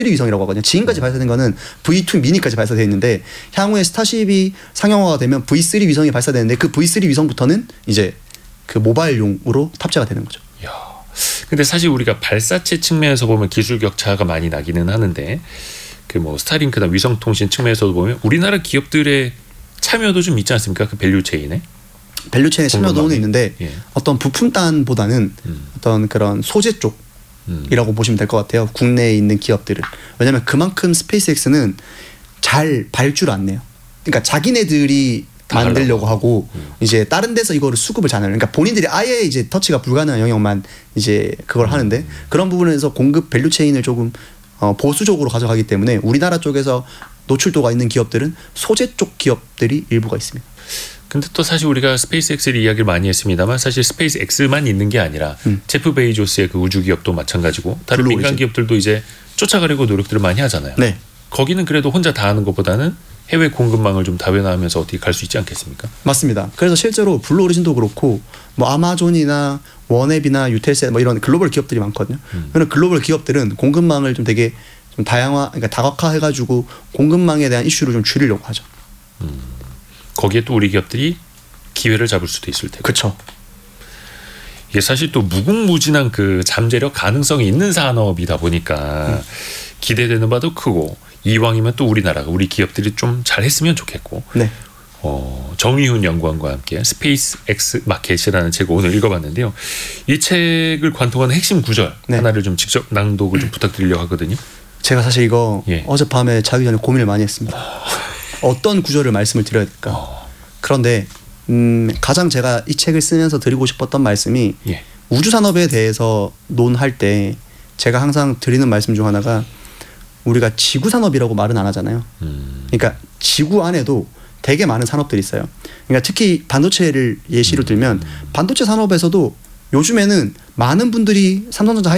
위성이라고 하거든요. 지금까지 발사된 거는 V2 미니까지 발사되어 있는데 향후에 스타쉽이 상용화가 되면 V3 위성이 발사되는데 그 V3 위성부터는 이제 그 모바일용으로 탑재가 되는 거죠. 야, 근데 사실 우리가 발사체 측면에서 보면 기술 격차가 많이 나기는 하는데 그 뭐 스타링크나 위성통신 측면에서도 보면 우리나라 기업들의 참여도 좀 있지 않습니까? 그 밸류체인에. 밸류체인의 참여도는 있는데 예. 어떤 부품단보다는 어떤 그런 소재 쪽이라고 보시면 될 것 같아요. 국내에 있는 기업들은. 왜냐하면 그만큼 스페이스X는 잘 발주를 안 내요. 그러니까 자기네들이 만들려고 하고 이제 다른 데서 이거를 수급을 잘 해요. 그러니까 본인들이 아예 이제 터치가 불가능한 영역만 이제 그걸 하는데 그런 부분에서 공급 밸류체인을 조금 보수적으로 가져가기 때문에 우리나라 쪽에서 노출도가 있는 기업들은 소재 쪽 기업들이 일부가 있습니다. 근데 또 사실 우리가 스페이스X를 이야기를 많이 했습니다만 사실 스페이스X만 있는 게 아니라 제프 베이조스의 그 우주 기업도 마찬가지고 다른 민간 기업들도 이제 쫓아가려고 노력들을 많이 하잖아요. 네. 거기는 그래도 혼자 다 하는 것보다는 해외 공급망을 좀 다변화하면서 어떻게 갈 수 있지 않겠습니까? 맞습니다. 그래서 실제로 블루 오리진도 그렇고 뭐 아마존이나 원앱이나 유텔셋 뭐 이런 글로벌 기업들이 많거든요. 그런 글로벌 기업들은 공급망을 좀 되게 좀 그러니까 다각화해가지고 공급망에 대한 이슈를 좀 줄이려고 하죠. 거기에 또 우리 기업들이 기회를 잡을 수도 있을 테고. 그렇죠. 이게 사실 또 무궁무진한 그 잠재력 가능성이 있는 산업이다 보니까 기대되는 바도 크고 이왕이면 또 우리 기업들이 좀 잘했으면 좋겠고. 네. 정의훈 연구원과 함께 스페이스 X 마켓이라는 책을 오늘 읽어봤는데요. 이 책을 관통하는 핵심 구절 하나를 좀 직접 낭독을 좀 부탁드리려고 하거든요. 제가 사실 이거 어젯밤에 자기 전에 고민을 많이 했습니다. 어떤 구절을 말씀을 드려야 될까. 그런데 가장 제가 이 책을 쓰면서 드리고 싶었던 말씀이 우주산업에 대해서 논할 때 제가 항상 드리는 말씀 중 하나가 우리가 지구산업이라고 말은 안 하잖아요. 그러니까 지구 안에도 되게 많은 산업들이 있어요. 그러니까 특히 반도체를 예시로 들면 반도체 산업에서도 요즘에는 많은 분들이 삼성전자